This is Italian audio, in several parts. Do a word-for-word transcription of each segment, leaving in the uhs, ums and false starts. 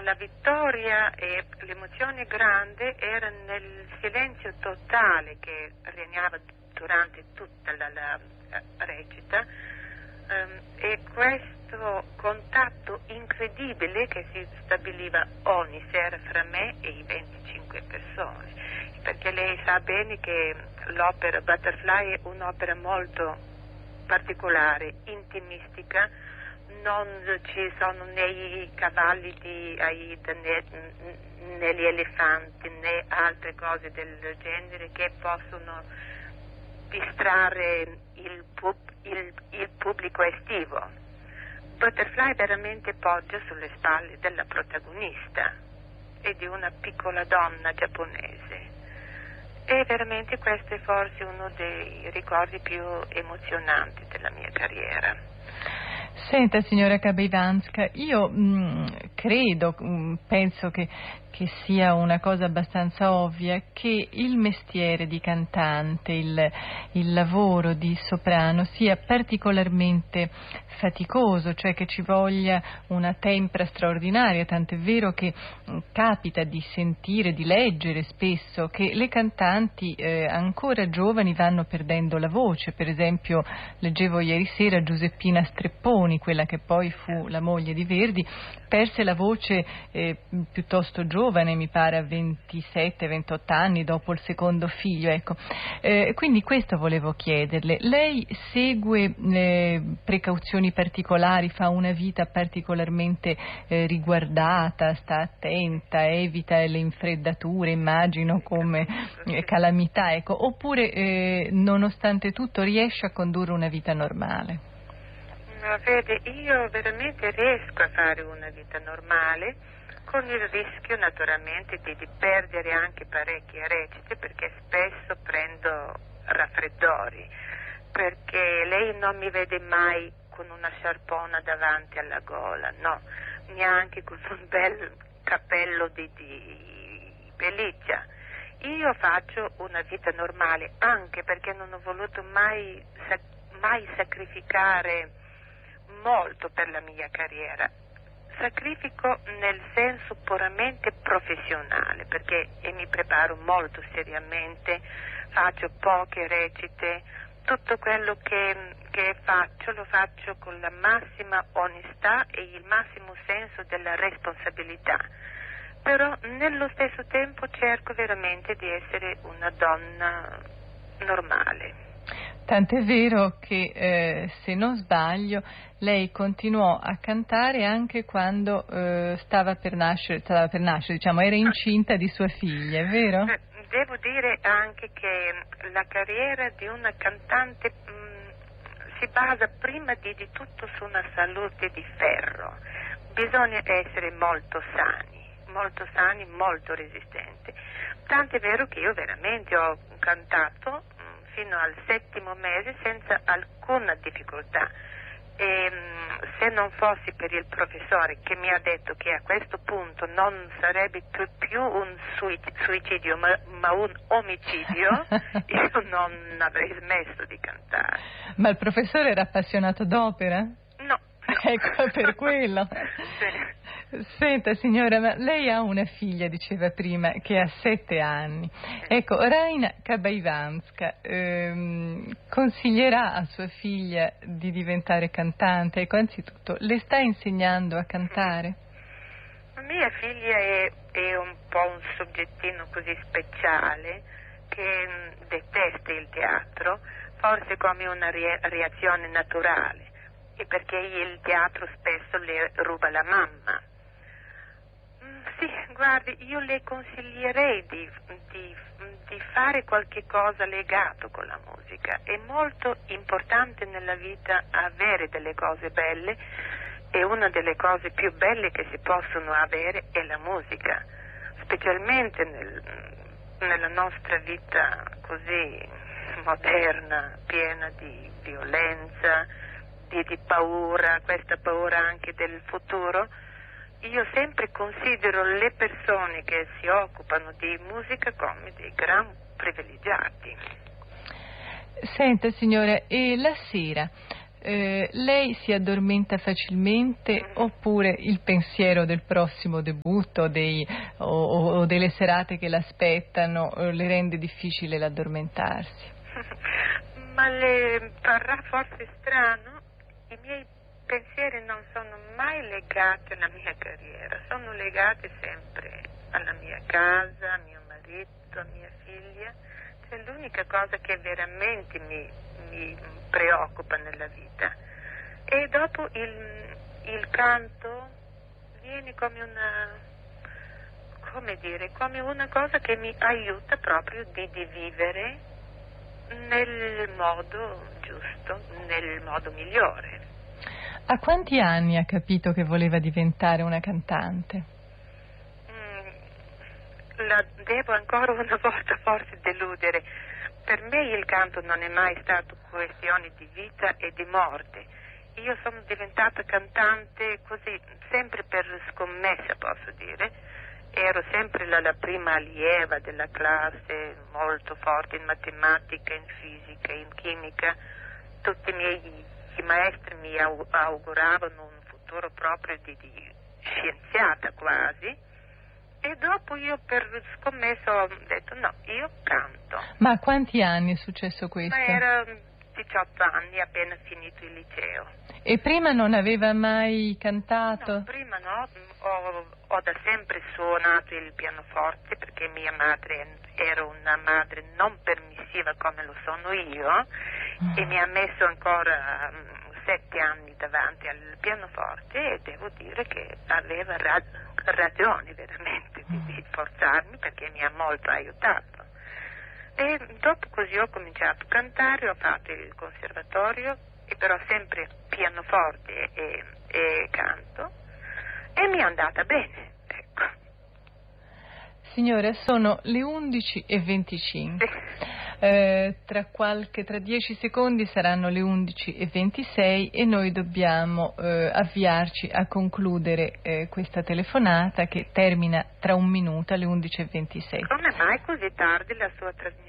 la vittoria e l'emozione grande era nel silenzio totale che regnava durante tutta la, la, la recita, um, e questo contatto incredibile che si stabiliva ogni sera fra me e i venticinque persone, perché lei sa bene che l'opera Butterfly è un'opera molto particolare, intimistica. Non ci sono né i cavalli di Aida né, né gli elefanti né altre cose del genere che possono distrarre il, pub- il, il pubblico estivo. Butterfly veramente poggia sulle spalle della protagonista e di una piccola donna giapponese, e veramente questo è forse uno dei ricordi più emozionanti della mia carriera. Senta, signora Kabeivanska, io mh, credo, mh, penso che, che sia una cosa abbastanza ovvia, che il mestiere di cantante, il, il lavoro di soprano sia particolarmente faticoso, cioè che ci voglia una tempra straordinaria, tant'è vero che mh, capita di sentire, di leggere spesso che le cantanti eh, ancora giovani vanno perdendo la voce. Per esempio leggevo ieri sera Giuseppina Strepponi, quella che poi fu la moglie di Verdi, perse la voce eh, piuttosto giovane, mi pare a ventisette ventotto anni, dopo il secondo figlio, ecco. Eh, quindi questo volevo chiederle: lei segue eh, precauzioni particolari, fa una vita particolarmente eh, riguardata, sta attenta, evita le infreddature, immagino, come eh, calamità, ecco, oppure eh, nonostante tutto riesce a condurre una vita normale? No, vede, io veramente riesco a fare una vita normale, con il rischio naturalmente di, di perdere anche parecchie recite, perché spesso prendo raffreddori, perché lei non mi vede mai con una sciarpona davanti alla gola, no, neanche con un bel cappello di, di pelliccia. Io faccio una vita normale anche perché non ho voluto mai, mai sacrificare molto per la mia carriera. Sacrifico nel senso puramente professionale, perché e mi preparo molto seriamente, faccio poche recite, tutto quello che, che faccio lo faccio con la massima onestà e il massimo senso della responsabilità, però nello stesso tempo cerco veramente di essere una donna normale. Tant'è vero che, eh, se non sbaglio, lei continuò a cantare anche quando eh, stava per nascere, stava per nascere, diciamo, era incinta di sua figlia, è vero? Devo dire anche che la carriera di una cantante mh, si basa prima di, di tutto su una salute di ferro. Bisogna essere molto sani, molto sani, molto resistenti. Tant'è vero che io veramente ho cantato fino al settimo mese senza alcuna difficoltà, e se non fossi per il professore che mi ha detto che a questo punto non sarebbe più un suicidio ma, ma un omicidio, io non avrei smesso di cantare. Ma il professore era appassionato d'opera? No. No. Ecco, per quello. Sì. Senta, signora, ma lei ha una figlia, diceva prima, che ha sette anni. Ecco, Raina Kabeivanska ehm, consiglierà a sua figlia di diventare cantante? Ecco, anzitutto, le sta insegnando a cantare? Mia figlia è, è un po' un soggettino così speciale che mh, detesta il teatro, forse come una re- reazione naturale, e perché il teatro spesso le ruba la mamma. Sì, guardi, io le consiglierei di, di, di fare qualche cosa legato con la musica. È molto importante nella vita avere delle cose belle, e una delle cose più belle che si possono avere è la musica, specialmente nel, nella nostra vita così moderna, piena di violenza, di, di paura, questa paura anche del futuro. Io sempre considero le persone che si occupano di musica come dei gran privilegiati. Senta, signora, e la sera Eh, lei si addormenta facilmente mm. oppure il pensiero del prossimo debutto dei, o, o delle serate che l'aspettano eh, le rende difficile l'addormentarsi? Ma le parrà forse strano, i miei pensieri non sono mai legati alla mia carriera, sono legati sempre alla mia casa, a mio marito, a mia figlia. Cioè, l'unica cosa che veramente mi, mi preoccupa nella vita. E dopo il, il canto viene come una, come dire, come una cosa che mi aiuta proprio di, di vivere nel modo giusto, nel modo migliore. A quanti anni ha capito che voleva diventare una cantante? Mm, la devo ancora una volta forse deludere. Per me il canto non è mai stato questione di vita e di morte. Io sono diventata cantante così, sempre per scommessa, posso dire. Ero sempre la, la prima allieva della classe, molto forte in matematica, in fisica, in chimica. Tutti i miei i maestri mi auguravano un futuro proprio di, di scienziata quasi. E dopo io per scommessa ho detto no, io canto. Ma a quanti anni è successo questo? Ma era diciotto anni, appena finito il liceo. E prima non aveva mai cantato? No, prima no, ho, ho da sempre suonato il pianoforte perché mia madre era una madre non permissiva come lo sono io oh. e mi ha messo ancora um, sette anni davanti al pianoforte e devo dire che aveva ra- ragione veramente di, di forzarmi perché mi ha molto aiutato. E dopo così ho cominciato a cantare, ho fatto il conservatorio, e però sempre pianoforte e, e canto, e mi è andata bene, ecco. Signora, sono le undici e venticinque. Sì. Eh, tra qualche, tra dieci secondi saranno le undici e ventisei e noi dobbiamo eh, avviarci a concludere eh, questa telefonata che termina tra un minuto alle undici e ventisei. Come mai così tardi la sua trasmissione?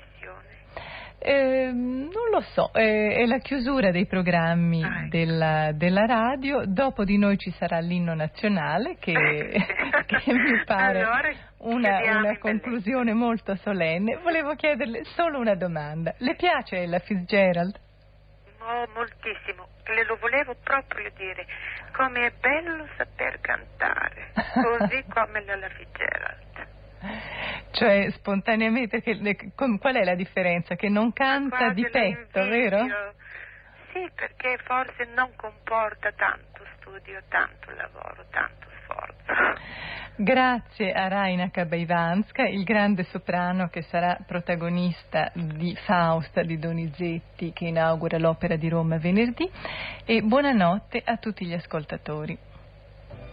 Eh, non lo so, eh, è la chiusura dei programmi ah, della, della radio. Dopo di noi ci sarà l'inno nazionale che, che mi pare allora, una, una conclusione molto solenne. Volevo chiederle solo una domanda: le piace Ella Fitzgerald? Oh, moltissimo, le lo volevo proprio dire, come è bello saper cantare, così come l'Ella Fitzgerald. Cioè spontaneamente, che, le, com, qual è la differenza? Che non canta di petto, vero? Sì, perché forse non comporta tanto studio, tanto lavoro, tanto sforzo. Grazie a Raina Kabaivanska, il grande soprano che sarà protagonista di Fausta di Donizetti, che inaugura l'Opera di Roma venerdì, e buonanotte a tutti gli ascoltatori.